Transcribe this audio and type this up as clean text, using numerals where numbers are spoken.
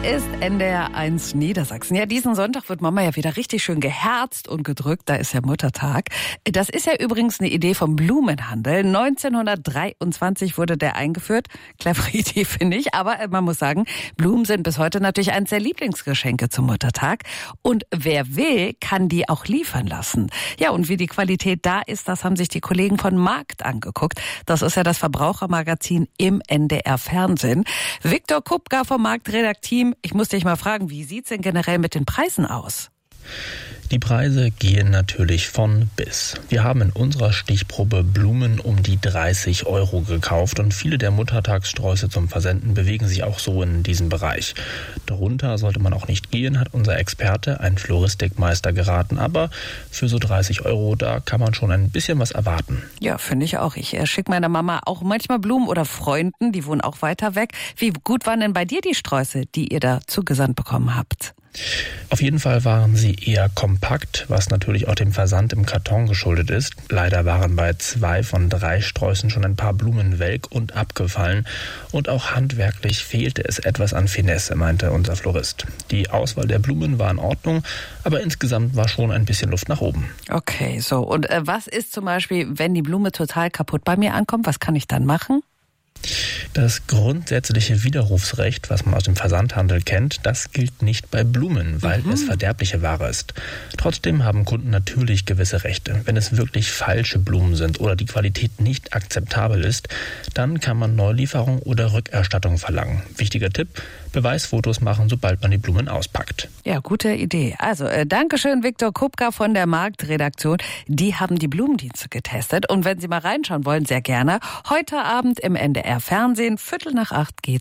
ist NDR 1 Niedersachsen. Ja, diesen Sonntag wird Mama ja wieder richtig schön geherzt und gedrückt. Da ist ja Muttertag. Das ist ja übrigens eine Idee vom Blumenhandel. 1923 wurde der eingeführt. Clevere Idee, finde ich. Aber man muss sagen, Blumen sind bis heute natürlich eines der Lieblingsgeschenke zum Muttertag. Und wer will, kann die auch liefern lassen. Ja, und wie die Qualität da ist, das haben sich die Kollegen von Markt angeguckt. Das ist ja das Verbrauchermagazin im NDR Fernsehen. Viktor Kupka vom Marktredakteam. Ich muss dich mal fragen, wie sieht's denn generell mit den Preisen aus? Die Preise gehen natürlich von bis. Wir haben in unserer Stichprobe Blumen um die 30 € gekauft und viele der Muttertagssträuße zum Versenden bewegen sich auch so in diesem Bereich. Darunter sollte man auch nicht gehen, hat unser Experte, ein Floristikmeister, geraten. Aber für so 30 €, da kann man schon ein bisschen was erwarten. Ja, finde ich auch. Ich schicke meiner Mama auch manchmal Blumen oder Freunden, die wohnen auch weiter weg. Wie gut waren denn bei dir die Sträuße, die ihr da zugesandt bekommen habt? Auf jeden Fall waren sie eher kompakt, was natürlich auch dem Versand im Karton geschuldet ist. Leider waren bei 2 von 3 Sträußen schon ein paar Blumen welk und abgefallen. Und auch handwerklich fehlte es etwas an Finesse, meinte unser Florist. Die Auswahl der Blumen war in Ordnung, aber insgesamt war schon ein bisschen Luft nach oben. Okay, so. Und was ist zum Beispiel, wenn die Blume total kaputt bei mir ankommt? Was kann ich dann machen? Das grundsätzliche Widerrufsrecht, was man aus dem Versandhandel kennt, das gilt nicht bei Blumen, weil es verderbliche Ware ist. Trotzdem haben Kunden natürlich gewisse Rechte. Wenn es wirklich falsche Blumen sind oder die Qualität nicht akzeptabel ist, dann kann man Neulieferung oder Rückerstattung verlangen. Wichtiger Tipp: Beweisfotos machen, sobald man die Blumen auspackt. Ja, gute Idee. Also, Dankeschön, Viktor Kupka von der Marktredaktion. Die haben die Blumendienste getestet. Und wenn Sie mal reinschauen wollen, sehr gerne. Heute Abend im NDR Fernsehen, 7:45 geht's